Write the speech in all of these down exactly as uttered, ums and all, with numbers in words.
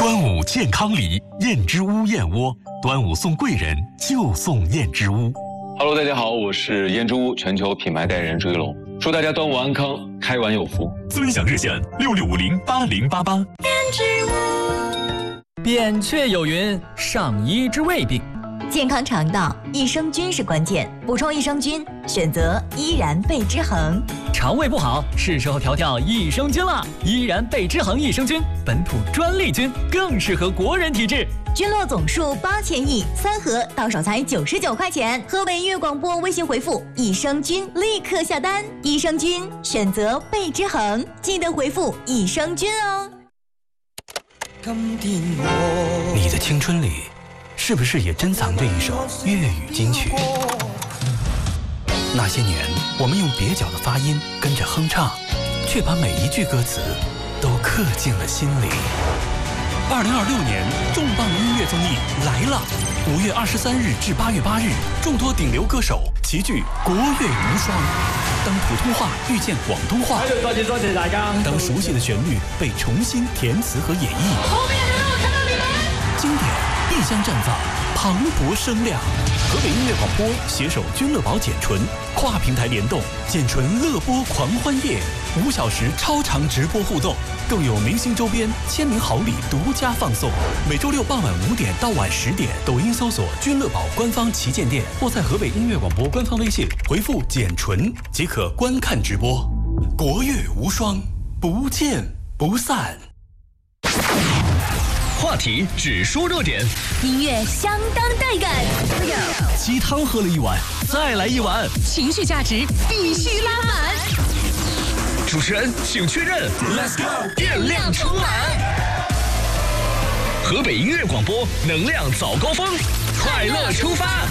端午健康礼，燕之屋燕窝，端午送贵人就送燕之屋。 Hello， 大家好，我是燕之屋全球品牌代言人朱一龙，祝大家端午安康，开碗有福。 尊享热线六六五零八零八八。 燕之屋。 扁鹊有云：上医之未病。 健康肠道，益生菌是关键，补充益生菌，选择依然贝之恒。 肠胃不好，是时候调调益生菌了。依然贝之恒益生菌，本土专利菌，更适合国人体质。 菌落总数八千亿，三盒到手才九十九块钱。河北音乐广播微信回复益生菌，立刻下单。益生菌选择贝之恒，记得回复益生菌哦。 你的青春里，是不是也珍藏着一首粤语金曲？那些年，我们用蹩脚的发音跟着哼唱，却把每一句歌词都刻进了心里。二零二六年重磅音乐综艺来了！五月二十三日至八月八日，众多顶流歌手齐聚国乐无双。当普通话遇见广东话， 多謝多謝大家。 当熟悉的旋律被重新填词和演绎， 后面的我看到你们。 经典必将绽放磅礴声量。河北音乐广播携手君乐宝简醇跨平台联动，简醇乐播狂欢夜，五小时超长直播互动，更有明星周边、签名好礼独家放送。每周六傍晚五点到晚十点，抖音搜索君乐宝官方旗舰店，或在河北音乐广播官方微信回复简醇即可观看直播。国乐无双，不见不散。 话题只说热点， 音乐相当带感。 鸡汤喝了一碗，再来一碗， 情绪价值必须拉满。 主持人请确认 ，Let's go， 电量充满。河北音乐广播，能量早高峰，快乐出发。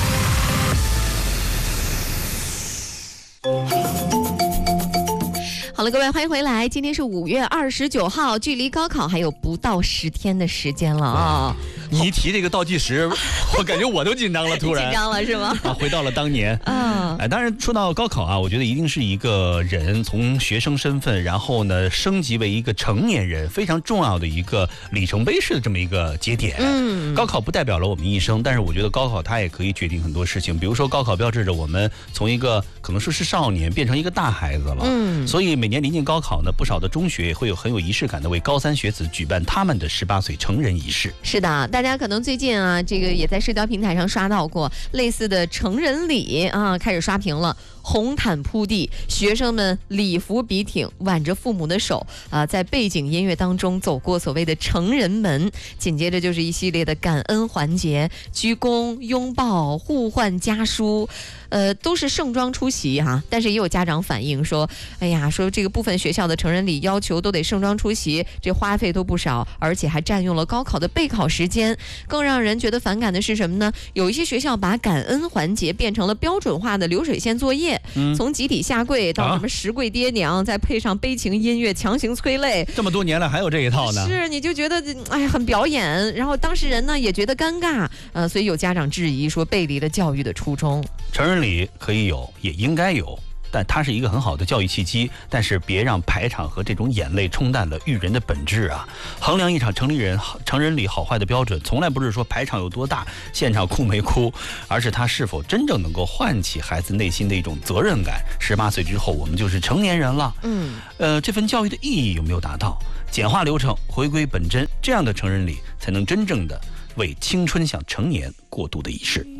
好了，各位欢迎回来。今天是五月二十九号，距离高考还有不到十天的时间了啊！ 你一提这个倒计时，我感觉我都紧张了，突然紧张了是吗？ 啊，回到了当年。 嗯， 哎，当然说到高考啊，我觉得一定是一个人从学生身份，然后呢升级为一个成年人非常重要的一个里程碑式的这么一个节点。 嗯， 高考不代表了我们一生，但是我觉得高考它也可以决定很多事情。比如说，高考标志着我们从一个可能说是少年变成一个大孩子了。 嗯， 所以每年临近高考呢，不少的中学也会有很有仪式感的为高三学子举办他们的十八岁成人仪式。 是的，大家可能最近啊，这个也在社交平台上刷到过类似的成人礼啊，开始刷屏了。红毯铺地，学生们礼服笔挺，挽着父母的手啊，在背景音乐当中走过所谓的成人门。紧接着就是一系列的感恩环节，鞠躬、拥抱、互换家书，呃，都是盛装出席哈、啊。但是也有家长反映说，哎呀，说这个部分学校的成人礼要求都得盛装出席，这花费都不少，而且还占用了高考的备考时间。更让人觉得反感的是什么呢？有一些学校把感恩环节变成了标准化的流水线作业。嗯、从集体下跪到什么十跪爹娘、啊、再配上悲情音乐强行催泪， 这么多年了还有这一套呢？ 是，你就觉得哎很表演，然后当事人呢也觉得尴尬，呃，所以有家长质疑说背离了教育的初衷。 成人礼可以有，也应该有。但它是一个很好的教育契机，但是别让排场和这种眼泪冲淡了育人的本质啊！衡量一场成年人成人礼好坏的标准，从来不是说排场有多大，现场哭没哭，而是他是否真正能够唤起孩子内心的一种责任感。十八岁之后，我们就是成年人了。嗯，呃，这份教育的意义有没有达到？简化流程，回归本真，这样的成人礼才能真正的为青春向成年过渡的仪式。